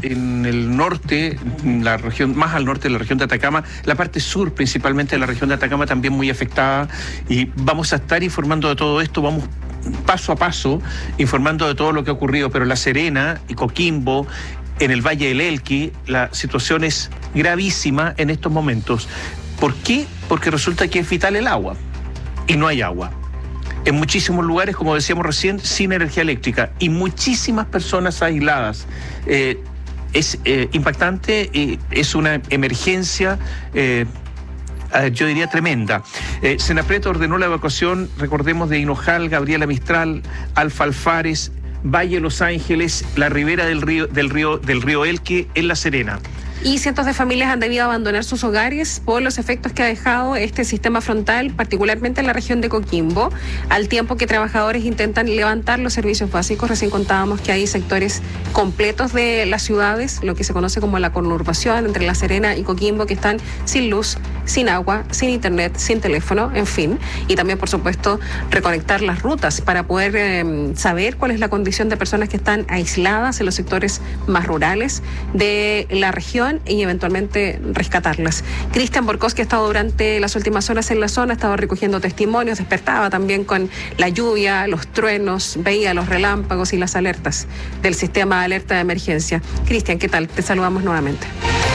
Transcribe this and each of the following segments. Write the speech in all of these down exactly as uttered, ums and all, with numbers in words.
en el norte, la región más al norte de la región de Atacama, la parte sur principalmente de la región de Atacama también muy afectada, y vamos a estar informando de todo esto, vamos paso a paso informando de todo lo que ha ocurrido, pero La Serena y Coquimbo, en el Valle del Elqui, la situación es gravísima en estos momentos. ¿Por qué? Porque resulta que es vital el agua y no hay agua. En muchísimos lugares, como decíamos recién, sin energía eléctrica y muchísimas personas aisladas. Eh, es eh, impactante, eh, es una emergencia, eh, yo diría tremenda. Eh, Senapred ordenó la evacuación, recordemos, de Hinojal, Gabriela Mistral, Alfa Alfares, Valle Los Ángeles, la ribera del río, del río, del río Elqui, en La Serena. Y cientos de familias han debido abandonar sus hogares por los efectos que ha dejado este sistema frontal, particularmente en la región de Coquimbo, al tiempo que trabajadores intentan levantar los servicios básicos. Recién contábamos que hay sectores completos de las ciudades, lo que se conoce como la conurbación entre La Serena y Coquimbo, que están sin luz, sin agua, sin internet, sin teléfono, en fin. Y también, por supuesto, reconectar las rutas para poder eh, saber cuál es la condición de personas que están aisladas en los sectores más rurales de la región y eventualmente rescatarlas. Cristian Borcos, que ha estado durante las últimas horas en la zona, ha estado recogiendo testimonios, despertaba también con la lluvia, los truenos, veía los relámpagos y las alertas del sistema de alerta de emergencia. Cristian, ¿qué tal? Te saludamos nuevamente.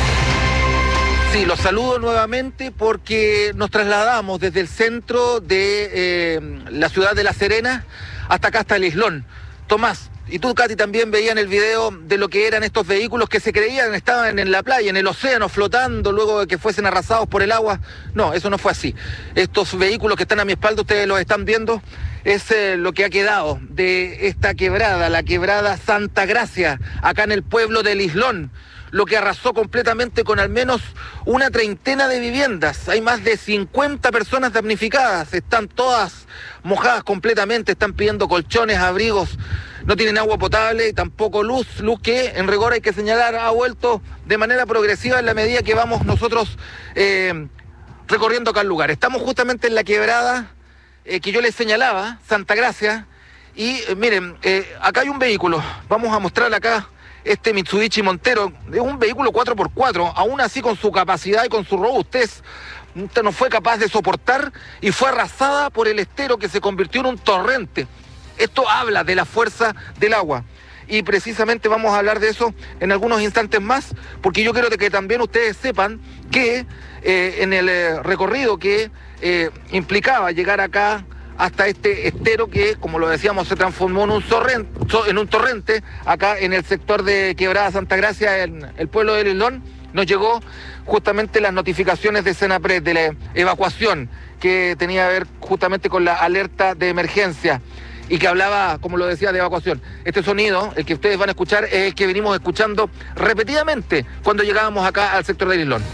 Sí, los saludo nuevamente porque nos trasladamos desde el centro de eh, la ciudad de La Serena hasta acá, hasta el Islón. Tomás, y tú, Katy, también veían el video de lo que eran estos vehículos que se creían estaban en la playa, en el océano, flotando luego de que fuesen arrasados por el agua. No, eso no fue así. Estos vehículos que están a mi espalda, ustedes los están viendo, es eh, lo que ha quedado de esta quebrada, la quebrada Santa Gracia, acá en el pueblo del Islón, lo que arrasó completamente con al menos una treintena de viviendas. Hay más de cincuenta personas damnificadas, están todas mojadas completamente, están pidiendo colchones, abrigos, no tienen agua potable y tampoco luz, luz que en rigor hay que señalar ha vuelto de manera progresiva en la medida que vamos nosotros eh, recorriendo acá el lugar. Estamos justamente en la quebrada eh, que yo les señalaba, Santa Gracia, y eh, miren, eh, acá hay un vehículo, vamos a mostrarle acá. Este Mitsubishi Montero es un vehículo cuatro por cuatro, aún así con su capacidad y con su robustez, usted no fue capaz de soportar y fue arrasada por el estero que se convirtió en un torrente. Esto habla de la fuerza del agua. Y precisamente vamos a hablar de eso en algunos instantes más, porque yo quiero que también ustedes sepan que eh, en el eh, recorrido que eh, implicaba llegar acá hasta este estero que, como lo decíamos, se transformó en un torrente, en un torrente acá en el sector de Quebrada Santa Gracia, en el pueblo de Islón, nos llegó justamente las notificaciones de Senapred, de la evacuación que tenía que ver justamente con la alerta de emergencia y que hablaba, como lo decía, de evacuación. Este sonido, el que ustedes van a escuchar, es el que venimos escuchando repetidamente cuando llegábamos acá al sector de Islón.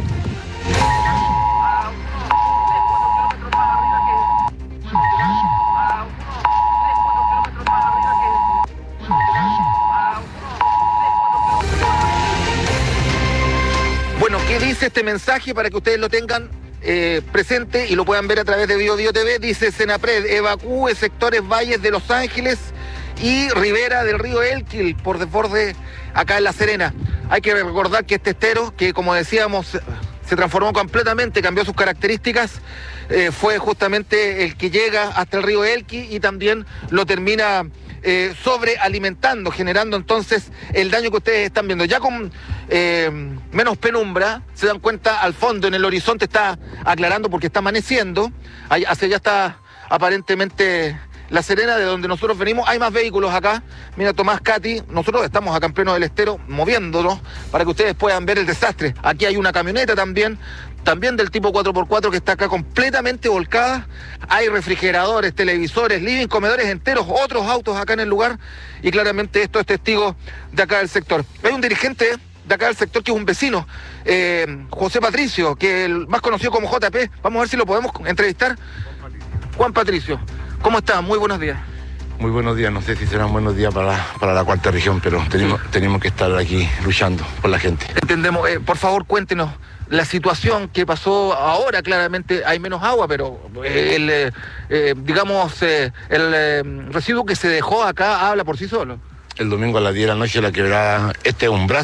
Bueno, ¿qué dice este mensaje para que ustedes lo tengan eh, presente y lo puedan ver a través de Bio Bio T V? Dice Senapred, evacúe sectores valles de Los Ángeles y ribera del río Elqui por desborde acá en La Serena. Hay que recordar que este estero, que como decíamos se transformó completamente, cambió sus características, eh, fue justamente el que llega hasta el río Elqui y también lo termina eh, sobrealimentando, generando entonces el daño que ustedes están viendo. Ya con eh, menos penumbra, se dan cuenta al fondo, en el horizonte está aclarando porque está amaneciendo, hacia allá está aparentemente La Serena, de donde nosotros venimos. Hay más vehículos acá. Mira, Tomás, Katy, nosotros estamos acá en pleno del estero moviéndonos para que ustedes puedan ver el desastre. Aquí hay una camioneta también, también del tipo cuatro por cuatro que está acá completamente volcada. Hay refrigeradores, televisores, living, comedores enteros, otros autos acá en el lugar y claramente esto es testigo de acá del sector. Hay un dirigente de acá del sector que es un vecino, eh, José Patricio, que es el más conocido como J P. Vamos a ver si lo podemos entrevistar. Juan Patricio, ¿cómo está? Muy buenos días. Muy buenos días, no sé si serán buenos días para, para la cuarta región, pero tenemos, sí. tenemos que estar aquí luchando por la gente. Entendemos, eh, por favor cuéntenos la situación que pasó ahora. Claramente hay menos agua, pero eh, el, eh, eh, digamos, eh, el eh, residuo que se dejó acá habla por sí solo. El domingo a las diez de la noche la quebrada, este es un brazo